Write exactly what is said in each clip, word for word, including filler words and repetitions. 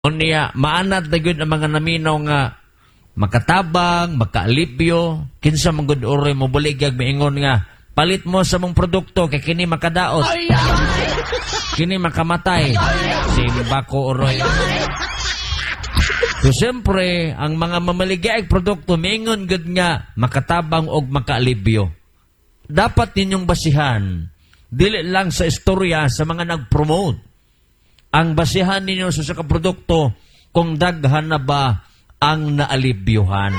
Unya, maanad na yun ang mga naminaw nga makatabang, makaalipyo, kinsa manggod oroy mo buligag maingon nga, palit mo sa mong produkto kay kini makadaot. Kini makamatay. Simba ko oroy. So, siyempre, ang mga mamaligay produkto, maingon gud nga makatabang og makaalipyo. Dapat ninyong basihan, dili lang sa istorya sa mga nag-promote. Ang basihan ninyo sa sa produkto kung daghan na ba ang naalibyuhan.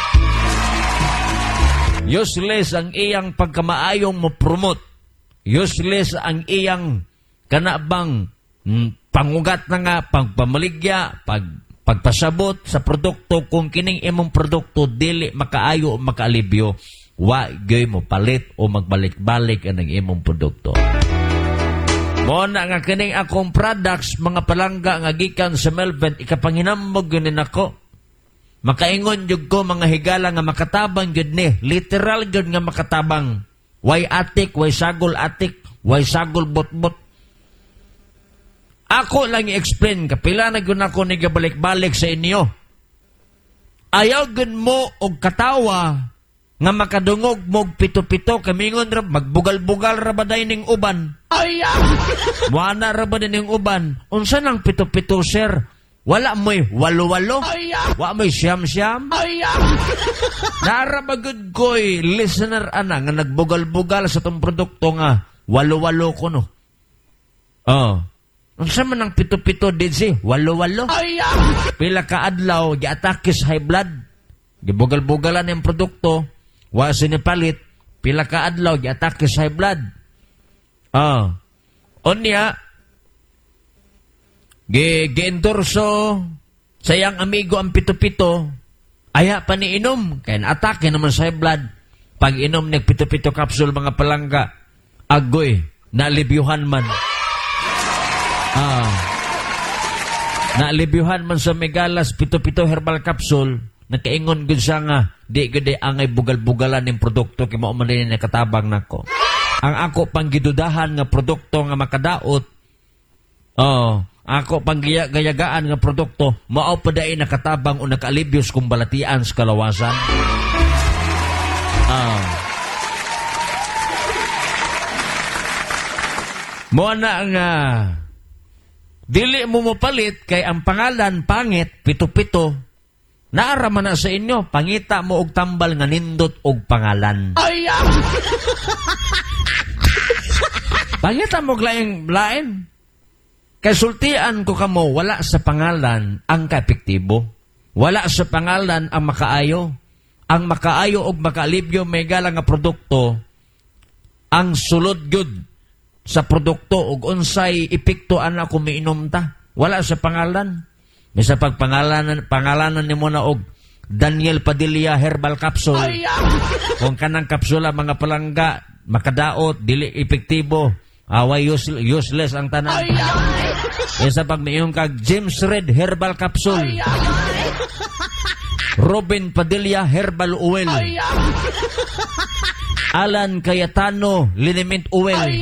Useless ang iyang pagkamaayong mo promote. Useless ang iyang kanabang mm, pangugat na nga, pagpamaligya, pag, pagpasabot sa produkto kung kining imong produkto dili makaayo o makaalibyo, wa gay mo palit o magbalik-balik ang imong produkto. Mo na nga kining akong products, mga palangga nga gikan sa Melvin, ikapanginambog yun ako. Makaingon yun ko mga higala nga makatabang yun ni. Literal yun nga makatabang. Way atik, way sagol atik, way sagol bot-bot. Ako lang i-explain, kapila na yun ako nagabalik-balik sa inyo. Ayaw yun mo og katawa nga makadungog mog pito-pito kamingon ra magbugal-bugal ra ba ning uban. Ay wala ra ba ning uban. Unsa nang pito-pito sir? Wala mo'y walo-walo. Wa mo'y siyam-siyam. Nara ba gud koy listener ana nga nagbugal-bugal sa tong produkto nga walo-walo ko no. Oh. Unsa man ang pito-pito din si walo-walo? Pila ka adlaw giatake sa high blood. Gibugal-bugalan ang produkto. Wa sinipalit, pila ka adlaw, gi-atake sa high blood. Ah. Unya, gi-endorso sa iyang amigo ang pito-pito, aya pa ni inom, kaya atake naman sa high blood. Pag inom ng pito-pito capsule, mga palangga, agoy, naalibyuhan man. Ah. Naalibyuhan man sa megalas, pito-pito herbal capsule, nakaingon gud siya nga, di gud angay bugal-bugalan ng produkto kay mao man din nakatabang nako. Ang ako panggidudahan nga produkto nga makadaot, oh, ako panggiyagaan nga produkto, mao pa dai nakatabang o nakalibyos kung balatian sa kalawasan. Ah. Mo na nga dili mo mopalit kay ang pangalan pangit, pito-pito. Naara man na sa inyo, pangita mo og tambal nga nindot og pangalan. Ay! Pangita mo og laing lain. Kay sultian ko kamo, wala sa pangalan ang kaepektibo. Wala sa pangalan ang makaayo. Ang makaayo og makaalibyo may galang nga produkto, ang sulod gyud sa produkto og unsay epekto ana kung miinom ta. Wala sa pangalan. Misa pag pangalanan, pangalanan ni mo na og Daniel Padilla Herbal Capsule. Kung kanang kapsula mga palangga, makadaot, dili epektibo, away useless, useless ang tanan. Misa pag mayroon kag James Red Herbal Capsule. Robin Padilla Herbal Oil. Alan Cayetano Liniment Oil.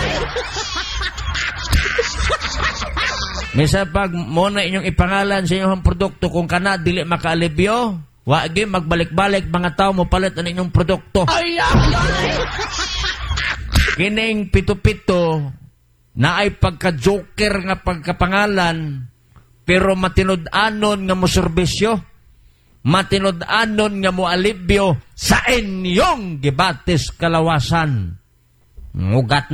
Misa pag mo na inyong ipangalan sa inyong produkto kung kana dili makaalibyo, wa gi magbalik-balik mga tao mo palit ang inyong produkto. Kining pito-pito na ay pagka-joker nga pagkapangalan pero matinud-anon nga mo serbisyo, matinud-anon nga mo alibyo sa inyong gibatis kalawasan. Ngugat na.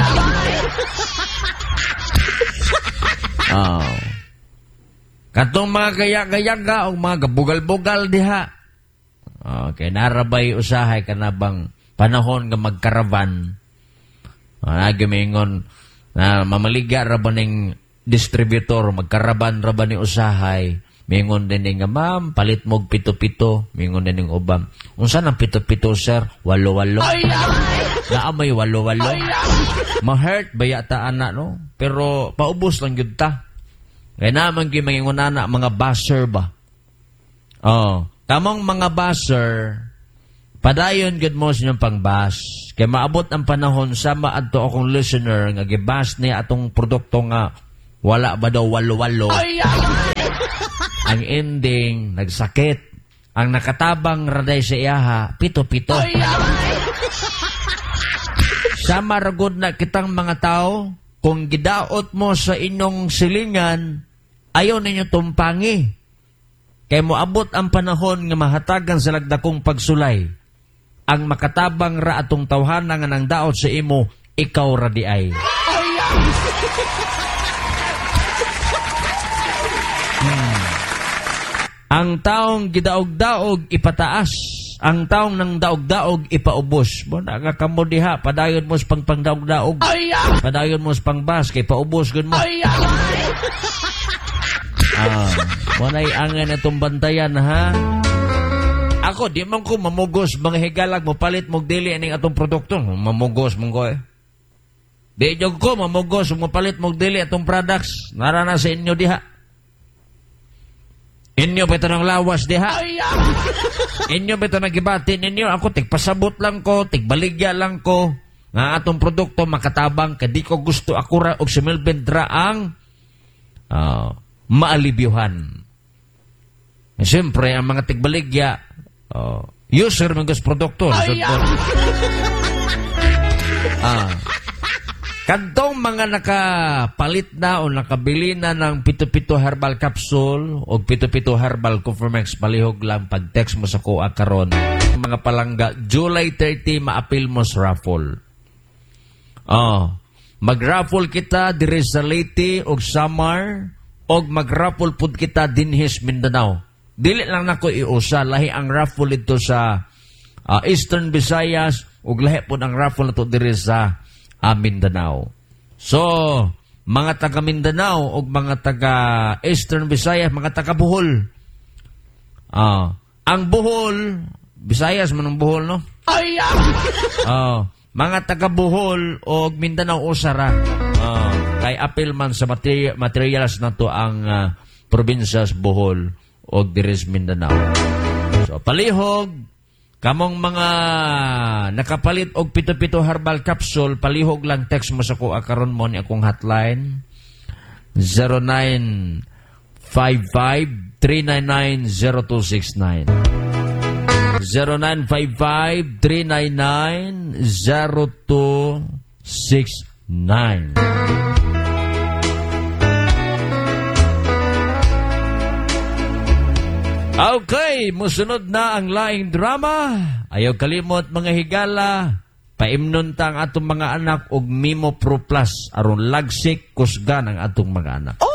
Oh. Katong mga gaya-gayaga o mga gabugal-bugal diha. Okay, narabay usahay ka na bang panahon nga magkaravan. Nagimingon na mamaliga ra ba ning distributor, magkaraban ra ba ni usahay. Mingon din nga, ma'am, palit mo pito-pito. Mingon din ng ubam. Unsa nang pito-pito, sir? Walo-walo. Naamay walo-walo. Ma-hurt ba yata anak, no? Pero paubos lang yun ta. Kaya naman yung mga anak, mga buzzer ba? Oh, tamang mga buzzer, padayon good mo sa inyong pang-bus. Kaya maabot ang panahon, sama ato akong listener, nga gibas niya atong produkto nga, wala ba daw walo-walo? Ang ending, nagsakit. Ang nakatabang raday sa iyaha, pito-pito. Sa maragod na kitang mga tao, kung gidaot mo sa inyong silingan, ayaw ninyo tumpangi. Kay moabot ang panahon nga mahatagan sa lagdakong pagsulay. Ang makatabang ra atong tawhana nga nang daot sa imo, ikaw ra di ay. Hmm. Ang taong gidaog-daog ipataas. Ang taong nang daog-daog ipaubos. Mo na nga kamo diha, padayon mo sa pangpangdaog-daog. Padayon mo sa pangbas kay paubos gud mo. Ah, mo nay angan atong bantayan ha. Ako di man ko mamugos mga higalag mo palit mo dili ning atong produkto. Mamugos mong ko eh. Di jog ko mamugos mo palit mo dili atong products. Narana sa inyo diha. Inyo ba ito ng lawas diha? Inyo ba ito nagibati ninyo? Ako, tigpasabot lang ko, tigbaligya lang ko. Nga atong produkto makatabang, kadi ko gusto akura o similbendra ang uh, maalibyuhan. E, siyempre, ang mga tigbaligya, uh, user mga produkto. Ah. Kantong mga nakapalit na o nakabili na ng pito-pito herbal capsule o pito-pito herbal Conformex, palihog lang pag-text mo sa kuha karon. Mga palangga, July thirtieth maapil mo sa raffle. Oh, mag-raffle kita diri sa Leyte o Samar o mag-raffle pud kita dinhis Mindanao. Dili lang nako iusa, lahi ang raffle ito sa uh, Eastern Visayas o lahi pud ang raffle ito diri sa Ah, Mindanao. So, mga taga Mindanao o mga taga Eastern Visayas, mga taga Bohol. Ah, ang Bohol, Visayas man ang Bohol, no? Ay, ah, mga taga Bohol o Mindanao usara. Ah, kay apil man sa materi- materials na to ang uh, probinsya Bohol o diris Mindanao. So, palihog kamong mga nakapalit og pito-pito herbal capsule, palihog lang text mo sa kuha karon mo ni akong hotline zero nine five five three nine nine zero two six nine zero nine five five three nine nine zero two six nine. Okay, musunod na ang laing drama. Ayaw kalimot mga higala, paimnon ta ang atong mga anak og Mimo Pro Plus aron lagsik kusgan ang atong mga anak.